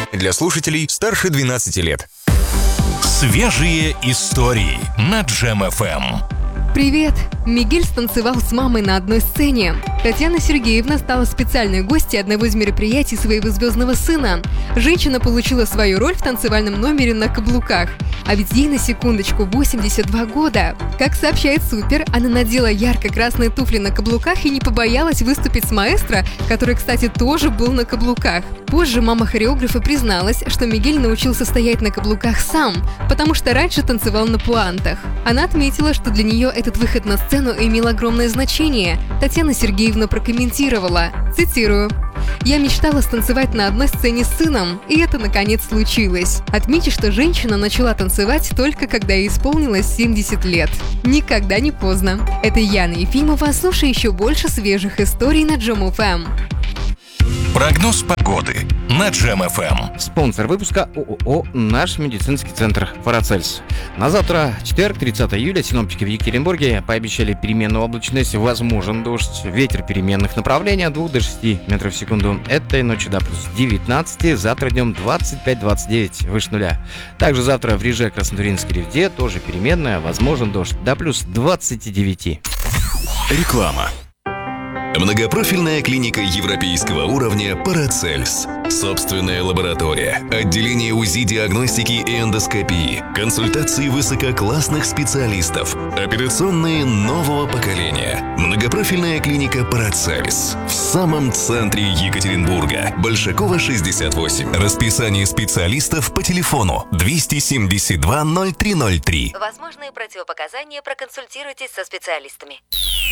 для слушателей старше 12 лет. Свежие истории на Джем ФМ. Привет! Мигель станцевал с мамой на одной сцене. Татьяна Сергеевна стала специальной гостьей одного из мероприятий своего звездного сына. Женщина получила свою роль в танцевальном номере на каблуках. А ведь ей на секундочку 82 года. Как сообщает Супер, она надела ярко-красные туфли на каблуках и не побоялась выступить с маэстро, который, кстати, тоже был на каблуках. Позже мама хореографа призналась, что Мигель научился стоять на каблуках сам, потому что раньше танцевал на пуантах. Она отметила, что для нее этот выход на сцену имел огромное значение. Татьяна Сергеевна прокомментировала, цитирую: «Я мечтала станцевать на одной сцене с сыном, и это наконец случилось». Отмечу, что женщина начала танцевать только когда ей исполнилось 70 лет. Никогда не поздно. Это Яна Ефимова. Слушай еще больше свежих историй на Джем ФМ. Прогноз погоды на Джем ФМ. Спонсор выпуска ООО «Наш медицинский центр Парацельс». На завтра, четверг, 30 июля, синоптики в Екатеринбурге пообещали переменную облачность, возможен дождь, ветер переменных направлений от 2 до 6 метров в секунду. Этой ночью до плюс 19, завтра днем 25-29, выше нуля. Также завтра в Реже, Краснотурьинске, Ревде тоже переменная, возможен дождь, до плюс 29. Реклама. Многопрофильная клиника европейского уровня «Парацельс». Собственная лаборатория, отделение УЗИ, диагностики и эндоскопии, консультации высококлассных специалистов, операционные нового поколения. Многопрофильная клиника «Парацельс» в самом центре Екатеринбурга. Большакова, 68. Расписание специалистов по телефону 272 0303. Возможные противопоказания, проконсультируйтесь со специалистами.